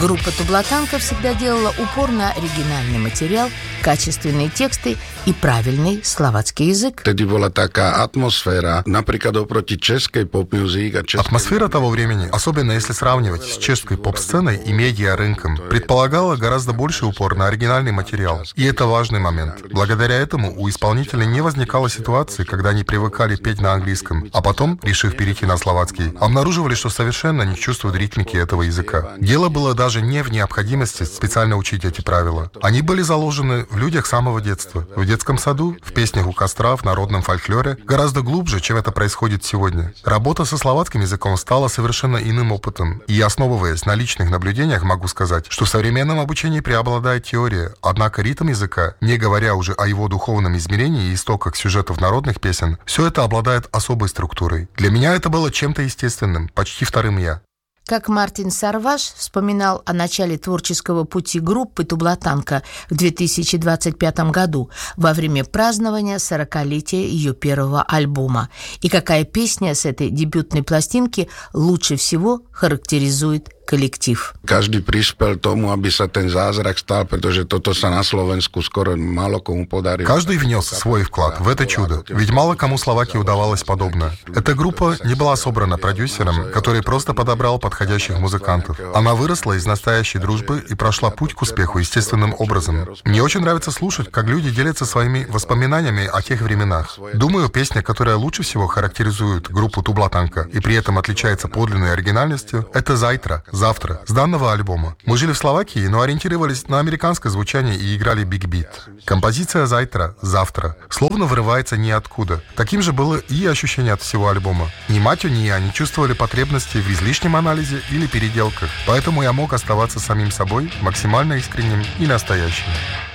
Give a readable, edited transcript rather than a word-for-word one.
Группа Тублатанка всегда делала упор на оригинальный материал, качественные тексты и правильный словацкий язык. Tedy bola taká atmosféra, napríklad oproti českej pop-music a českej... Атмосфера того времени, особенно если сравнивать с чешской поп-сценой и медиарынком, предполагала гораздо больший упор на оригинальный материал. И это важный момент. Благодаря этому у исполнителей не возникало ситуации, когда они привыкали петь на английском, а потом, решив перейти на словацкий, обнаруживали, что совершенно не чувствуют ритмики этого языка. Дело было даже не в необходимости специально учить эти правила. Они были заложены в людях с самого детства. В детском саду, в песнях у костра, в народном фольклоре, гораздо глубже, чем это происходит сегодня. Работа со словацким языком стала совершенно иным опытом. И основываясь на личных наблюдениях, могу сказать, что в современном обучении преобладает теория, однако ритм языка, не говоря уже о его духовном измерении и истоках сюжетов народных песен, все это обладает особой структурой. Для меня это было чем-то естественным, почти вторым «я». Как Мартин Сарваш вспоминал о начале творческого пути группы Тублатанка в 2025 году во время празднования 40-летия ее первого альбома, и какая песня с этой дебютной пластинки лучше всего характеризует коллектив. Každý prispel tomu, aby sa ten zázrak stal, pretože toto sa na Slovensku skoro málo komu podarilo. Каждый внес свой вклад в это чудо, ведь мало кому Словакии удавалось подобное. Эта группа не была собрана продюсером, который просто подобрал подходящих музыкантов. Она выросла из настоящей дружбы и прошла путь к успеху естественным образом. Мне очень нравится слушать, как люди делятся своими воспоминаниями о тех временах. Думаю, песня, которая лучше всего характеризует группу Тублатанка и при этом отличается подлинной оригинальностью, это «Зайтра», «Завтра», с данного альбома. Мы жили в Словакии, но ориентировались на американское звучание и играли биг-бит. Композиция «Зайтра», «Завтра» словно вырывается ниоткуда. Таким же было и ощущение от всего альбома. Ни Матю, ни я не чувствовали потребности в излишнем анализе или переделках, поэтому я мог оставаться самим собой, максимально искренним и настоящим.